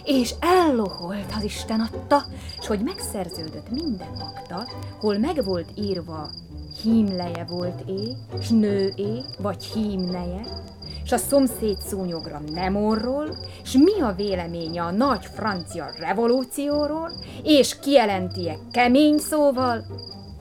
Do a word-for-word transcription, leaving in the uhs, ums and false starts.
és elloholt az Isten adta, s hogy megszerződött minden akta, hol meg volt írva, hímleje volt-é, s nő-é, vagy hímneje, s a szomszéd szúnyogra nem orról, s mi a véleménye a nagy francia revolúcióról, és kijelenti-e kemény szóval,